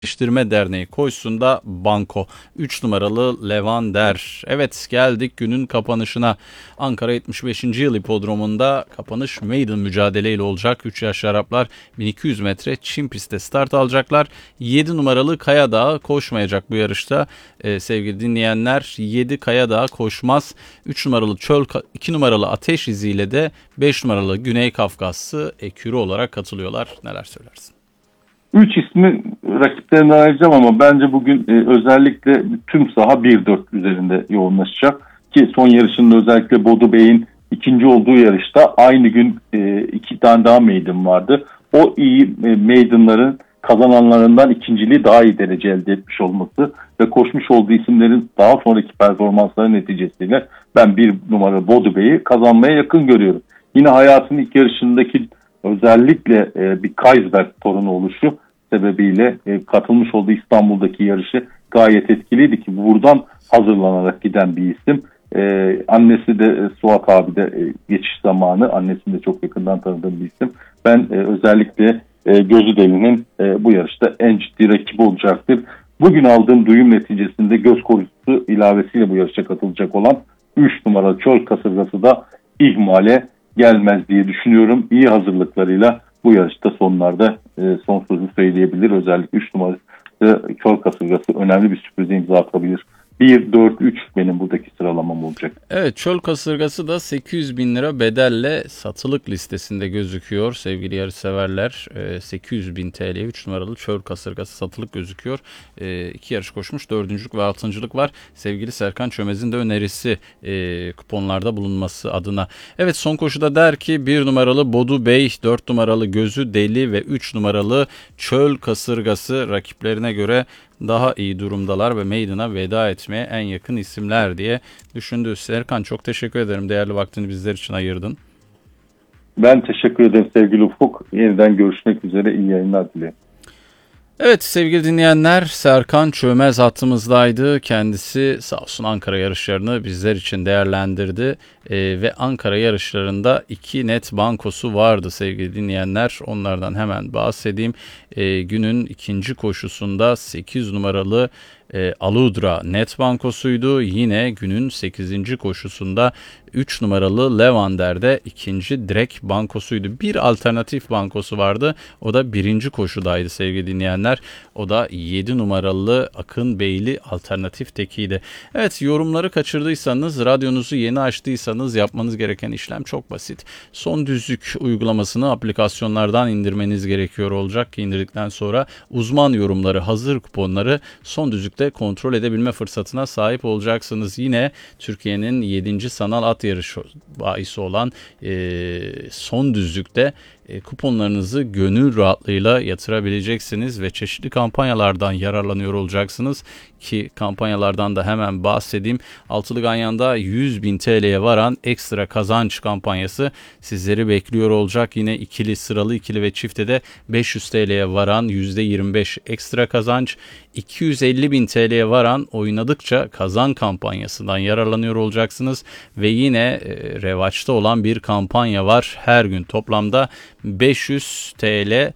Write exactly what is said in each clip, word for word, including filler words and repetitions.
Geliştirme Derneği koşusunda banko. üç numaralı Levander. Evet, geldik günün kapanışına. Ankara yetmiş beşinci yıl hipodromunda kapanış maiden mücadeleyle olacak. üç yaşlı Araplar bin iki yüz metre çim pistte start alacaklar. yedi numaralı Kaya Dağı koşmayacak bu yarışta. Ee, sevgili dinleyenler, yedi Kaya Dağı koşmaz. üç numaralı Çöl, iki numaralı Ateş iziyle de beş numaralı Güney Kafkaslı ekürü olarak katılıyorlar. Neler söylersin? Üç ismi rakiplerinden ayıracağım ama bence bugün e, özellikle tüm saha bir dört üzerinde yoğunlaşacak. Ki son yarışında özellikle Bodu Bey'in ikinci olduğu yarışta aynı gün e, iki tane daha maiden vardı. O iyi e, maidenların kazananlarından ikinciliği daha iyi derece elde etmiş olması ve koşmuş olduğu isimlerin daha sonraki performansları neticesiyle ben bir numara Bodu Bey'i kazanmaya yakın görüyorum. Yine hayatının ilk yarışındaki özellikle e, bir Kaysberg torunu oluşu sebebiyle e, katılmış olduğu İstanbul'daki yarışı gayet etkiliydi ki buradan hazırlanarak giden bir isim. E, annesi de e, Suat abi de e, geçiş zamanı annesini de çok yakından tanıdığım bir isim. Ben e, özellikle e, Gözüdeli'nin e, bu yarışta en ciddi rakibi olacaktır. Bugün aldığım duyum neticesinde göz koruyucusu ilavesiyle bu yarışa katılacak olan üç numaralı Çöl Kasırgası da ihmale gelmez diye düşünüyorum. İyi hazırlıklarıyla bu yarışta sonlarda e, son sözü söyleyebilir. Özellikle üç numarası Çöl Kasırgası önemli bir sürprize imza atabilir. bir dört üç benim buradaki sıralamam olacak. Evet, Çöl Kasırgası da sekiz yüz bin lira bedelle satılık listesinde gözüküyor sevgili yarışseverler. sekiz yüz bin T L'ye üç numaralı Çöl Kasırgası satılık gözüküyor. İki yarış koşmuş, dördüncülük ve altıncılık var. Sevgili Serkan Çömez'in de önerisi e, kuponlarda bulunması adına. Evet, son koşuda der ki bir numaralı Bodu Bey, dört numaralı Gözü Deli ve üç numaralı Çöl Kasırgası rakiplerine göre daha iyi durumdalar ve maiden'a veda etmeye en yakın isimler diye düşündü. Serkan, çok teşekkür ederim. Değerli vaktini bizler için ayırdın. Ben teşekkür ederim sevgili Ufuk. Yeniden görüşmek üzere. İyi yayınlar dilerim. Evet sevgili dinleyenler, Serkan Çömez hattımızdaydı. Kendisi sağ olsun Ankara yarışlarını bizler için değerlendirdi. Ee, ve Ankara yarışlarında iki net bankosu vardı sevgili dinleyenler. Onlardan hemen bahsedeyim. Ee, günün ikinci koşusunda sekiz numaralı e, Aludra net bankosuydu. Yine günün sekizinci koşusunda üç numaralı Levander'de ikinci direkt bankosuydu. Bir alternatif bankosu vardı. O da birinci koşudaydı sevgili dinleyenler. O da yedi numaralı Akın Beyli alternatif tekiydi. Evet, yorumları kaçırdıysanız, radyonuzu yeni açtıysanız yapmanız gereken işlem çok basit. Son Düzlük uygulamasını aplikasyonlardan indirmeniz gerekiyor olacak ki indirdikten sonra uzman yorumları, hazır kuponları Son Düzlük'te kontrol edebilme fırsatına sahip olacaksınız. Yine Türkiye'nin yedinci sanal at yarışı bahisi olan e, Son Düzlük'te e, kuponlarınızı gönül rahatlığıyla yatırabileceksiniz ve çeşitli kampanyalardan yararlanıyor olacaksınız ki kampanyalardan da hemen bahsedeyim. Altılı Ganyan'da yüz bin T L'ye varan ekstra kazanç kampanyası sizleri bekliyor olacak. Yine ikili, sıralı ikili ve çifte de beş yüz T L'ye varan yüzde yirmi beş ekstra kazanç, iki yüz elli bin T L'ye varan oynadıkça kazan kampanyasından yararlanıyor olacaksınız. Ve yine e, revaçta olan bir kampanya var. Her gün toplamda beş yüz T L,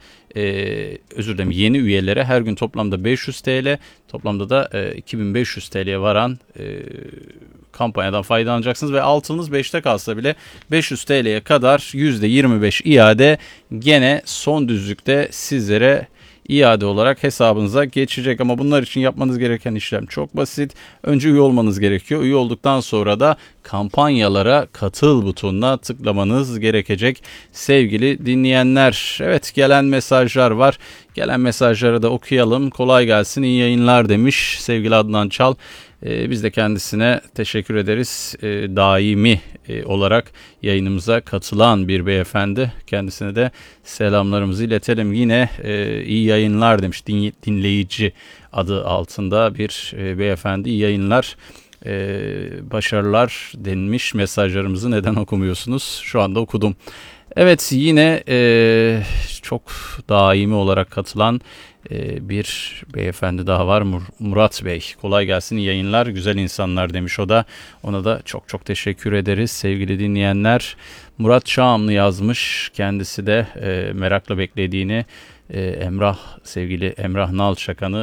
e, özür dilerim, yeni üyelere her gün toplamda beş yüz T L, toplamda da e, iki bin beş yüz T L'ye varan e, kampanyadan faydalanacaksınız ve altınız beşte kalsa bile beş yüz T L'ye kadar yüzde yirmi beş iade gene Son Düzlük'te sizlere iade olarak hesabınıza geçecek. Ama bunlar için yapmanız gereken işlem çok basit. Önce üye olmanız gerekiyor. Üye olduktan sonra da kampanyalara katıl butonuna tıklamanız gerekecek sevgili dinleyenler. Evet, gelen mesajlar var. Gelen mesajları da okuyalım. Kolay gelsin, iyi yayınlar demiş sevgili Adnan Çal. Ee, biz de kendisine teşekkür ederiz. Ee, daimi e, olarak yayınımıza katılan bir beyefendi. Kendisine de selamlarımızı iletelim. Yine e, iyi yayınlar demiş, Din, dinleyici adı altında bir e, beyefendi. İyi yayınlar, e, başarılar denmiş. Mesajlarımızı neden okumuyorsunuz? Şu anda okudum. Evet, yine e, çok daimi olarak katılan e, bir beyefendi daha var, Mur- Murat Bey. Kolay gelsin, iyi yayınlar, güzel insanlar demiş o da. Ona da çok çok teşekkür ederiz sevgili dinleyenler. Murat Çağamlı yazmış, kendisi de e, merakla beklediğini e, Emrah, sevgili Emrah Nalçakan'ı